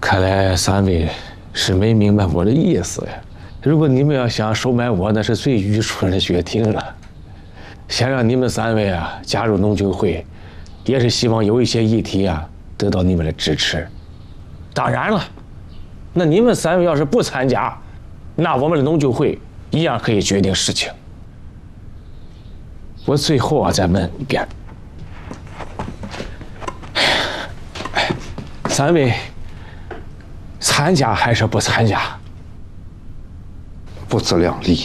看来三位是没明白我的意思呀。如果你们要想收买我，那是最愚蠢的决定了。想让你们三位啊加入农酒会，也是希望有一些议题啊得到你们的支持。当然了，那你们三位要是不参加，那我们的农酒会一样可以决定事情。我最后啊再问一遍，三位参加还是不参加？ 不自量力，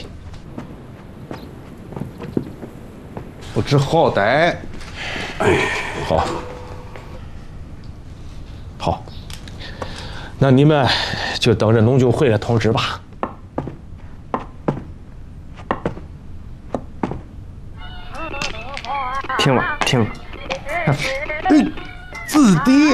不知好歹。 哎，好，好，那你们就等着农酒会的通知吧。 听了听了。 子弟，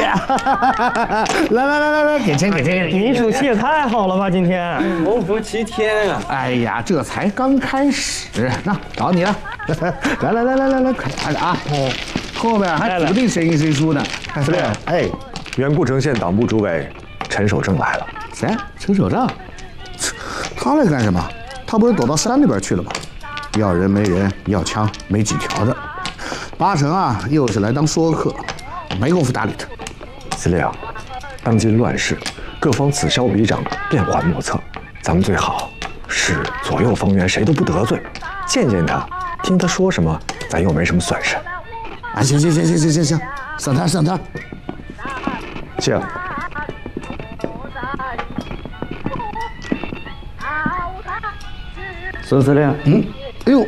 来，给钱！ 你主持也太好了吧，今天蒙福齐天啊！哎呀，这才刚开始，那找你了，来，快点啊！后面还指不定谁赢谁输呢。 司令，哎，原故城县党部主委陈守正来了。 谁？陈守正？他来干什么？他不是躲到山里边去了吗？要人没人，要枪没几条的，八成啊又是来当说客。没工夫搭理他。 司令，当今乱世，各方此消彼长，变幻莫测。咱们最好是左右逢源，谁都不得罪，见见他，听他说什么，咱又没什么损失。 啊，行，上摊。 行。 孙司令， 哎呦，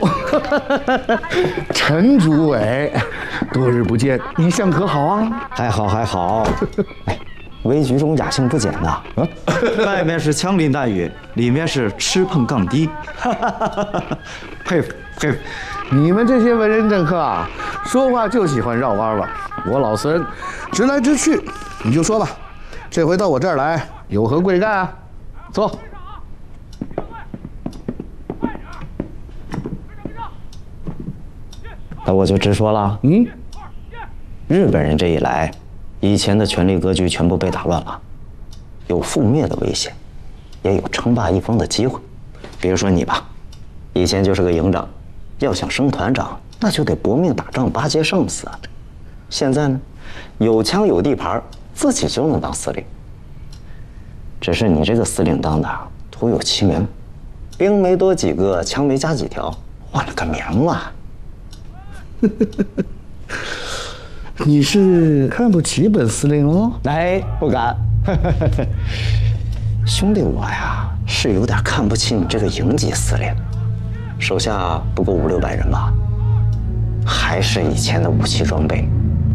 陈主委，多日不见，一向可好啊？ 还好。哎，危局中雅兴不减呐。外面是枪林弹雨，里面是吃碰杠低。 佩服。你们这些文人政客啊，说话就喜欢绕弯弯。我老孙直来直去，你就说吧，这回到我这儿来，有何贵干啊？坐。 那我就直说了。日本人这一来，以前的权力格局全部被打乱了，有覆灭的危险，也有称霸一方的机会。比如说你吧，以前就是个营长，要想升团长，那就得搏命打仗，巴结生死。现在呢，有枪有地盘，自己就能当司令。只是你这个司令当的徒有其名，兵没多几个，枪没加几条，换了个名啊。 你是看不起本司令喽？ 哎，不敢。兄弟，我呀是有点看不起你这个营级司令，手下不过500-600人吧，还是以前的武器装备。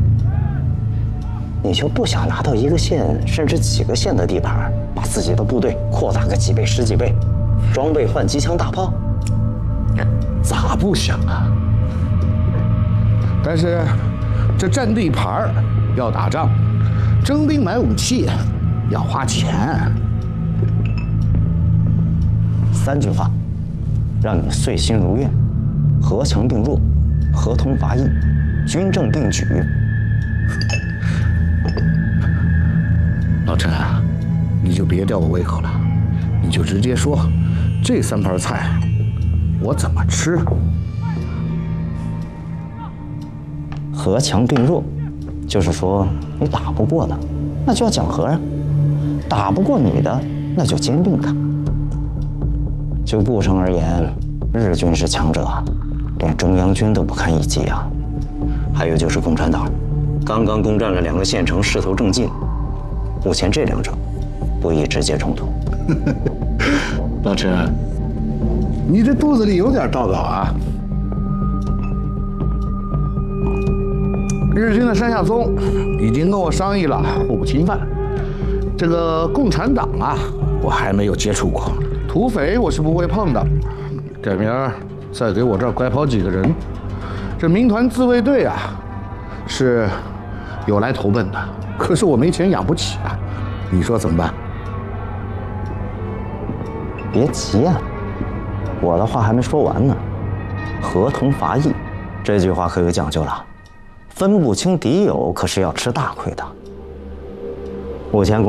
你就不想拿到一个县甚至几个县的地盘，把自己的部队扩大个几倍、10几倍，装备换机枪大炮？ 咋不想啊？但是这占地盘要打仗，征兵买武器要花钱。 3句话，让你遂心如愿，和强并弱，合同伐异，军政并举。 老陈啊，你就别吊我胃口了，你就直接说，这3盘菜我怎么吃？ 和强并弱，就是说你打不过的，那就要讲和啊；打不过你的，那就兼并他。就顾城而言，日军是强者，连中央军都不堪一击啊。还有就是共产党，刚刚攻占了2个县城，势头正劲。目前这2者不宜直接冲突。 老陈，你这肚子里有点道道啊。日军的山下宗已经跟我商议了，互不侵犯。这个共产党啊，我还没有接触过，土匪我是不会碰的。这明儿再给我这儿拐跑几个人，这民团自卫队啊，是有来投奔的，可是我没钱养不起啊，你说怎么办？ 别急啊，我的话还没说完呢。合同伐异，这句话可有讲究了。分不清敌友，可是要吃大亏的。目前